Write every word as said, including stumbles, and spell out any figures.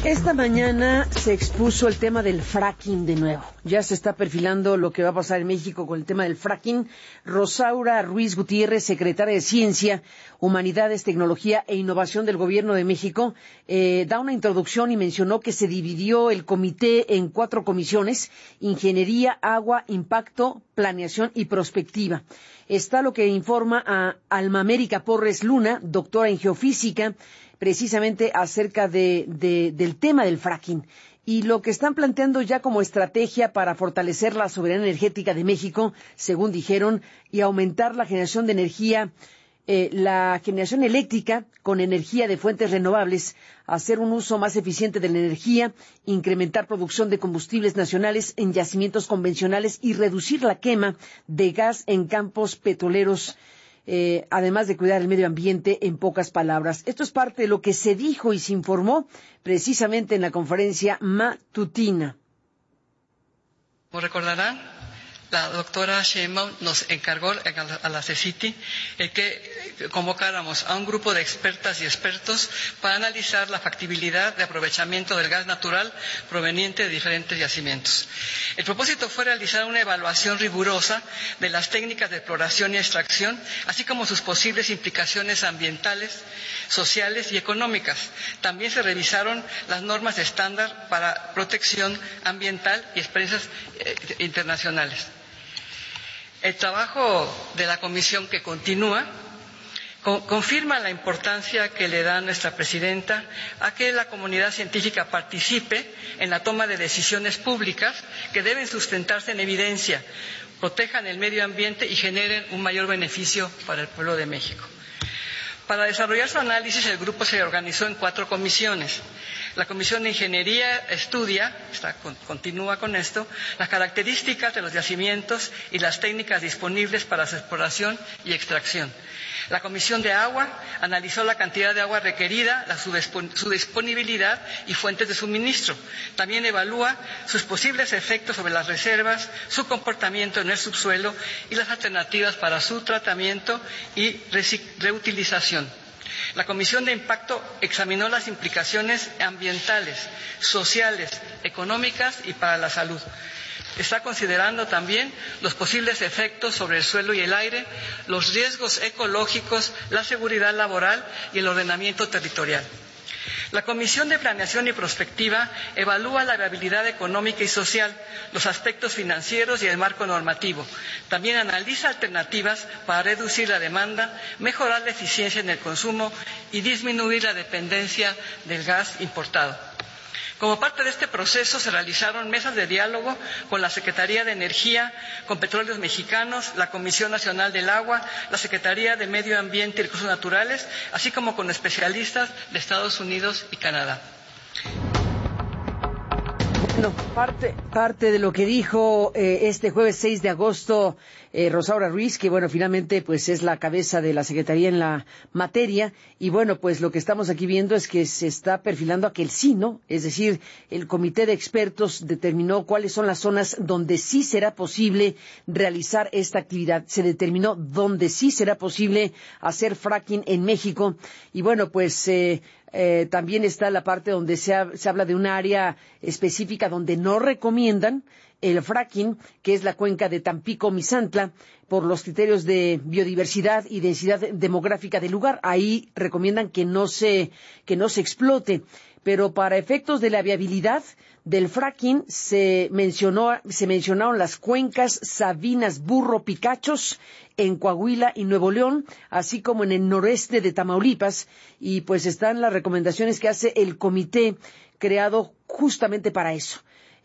Esta mañana se expuso el tema del fracking de nuevo. Ya se está perfilando lo que va a pasar en México con el tema del fracking. Rosaura Ruiz Gutiérrez, secretaria de Ciencia, Humanidades, Tecnología e Innovación del Gobierno de México, eh, da una introducción y mencionó que se dividió el comité en cuatro comisiones: Ingeniería, Agua, Impacto, Planeación y Prospectiva. Está lo que informa a Alma América Porres Luna, doctora en Geofísica, precisamente acerca de, de, del tema del fracking y lo que están planteando ya como estrategia para fortalecer la soberanía energética de México, según dijeron, y aumentar la generación de energía, eh, la generación eléctrica con energía de fuentes renovables, hacer un uso más eficiente de la energía, incrementar producción de combustibles nacionales en yacimientos convencionales y reducir la quema de gas en campos petroleros. Eh, además de cuidar el medio ambiente, en pocas palabras. Esto es parte de lo que se dijo y se informó precisamente en la conferencia matutina. Como recordarán, la doctora Sheinbaum nos encargó a la CECITI el que convocáramos a un grupo de expertas y expertos para analizar la factibilidad de aprovechamiento del gas natural proveniente de diferentes yacimientos. El propósito fue realizar una evaluación rigurosa de las técnicas de exploración y extracción, así como sus posibles implicaciones ambientales, sociales y económicas. También se revisaron las normas estándar para protección ambiental y experiencias eh, internacionales. El trabajo de la comisión, que continúa, confirma la importancia que le da nuestra presidenta a que la comunidad científica participe en la toma de decisiones públicas que deben sustentarse en evidencia, protejan el medio ambiente y generen un mayor beneficio para el pueblo de México. Para desarrollar su análisis, el grupo se organizó en cuatro comisiones. La Comisión de Ingeniería estudia, está, continúa con esto, las características de los yacimientos y las técnicas disponibles para su exploración y extracción. La Comisión de Agua analizó la cantidad de agua requerida, la, su, su disponibilidad y fuentes de suministro. También evalúa sus posibles efectos sobre las reservas, su comportamiento en el subsuelo y las alternativas para su tratamiento y reutilización. La Comisión de Impacto examinó las implicaciones ambientales, sociales, económicas y para la salud. Está considerando también los posibles efectos sobre el suelo y el aire, los riesgos ecológicos, la seguridad laboral y el ordenamiento territorial. La Comisión de Planeación y Prospectiva evalúa la viabilidad económica y social, los aspectos financieros y el marco normativo. También analiza alternativas para reducir la demanda, mejorar la eficiencia en el consumo y disminuir la dependencia del gas importado. Como parte de este proceso se realizaron mesas de diálogo con la Secretaría de Energía, con Petróleos Mexicanos, la Comisión Nacional del Agua, la Secretaría de Medio Ambiente y Recursos Naturales, así como con especialistas de Estados Unidos y Canadá. Bueno, parte, parte de lo que dijo eh, este jueves seis de agosto eh, Rosaura Ruiz, que bueno, finalmente pues es la cabeza de la Secretaría en la materia, y bueno, pues lo que estamos aquí viendo es que se está perfilando a que el sí, ¿no? Es decir, el comité de expertos determinó cuáles son las zonas donde sí será posible realizar esta actividad. Se determinó donde sí será posible hacer fracking en México, y bueno, pues eh, Eh, también está la parte donde se, ha, se habla de un área específica donde no recomiendan el fracking, que es la cuenca de Tampico-Misantla, por los criterios de biodiversidad y densidad demográfica del lugar. Ahí recomiendan que no se, que no se explote. Pero para efectos de la viabilidad del fracking se mencionó, se mencionaron las cuencas Sabinas Burro Picachos en Coahuila y Nuevo León, así como en el noreste de Tamaulipas, y pues están las recomendaciones que hace el comité creado justamente para eso.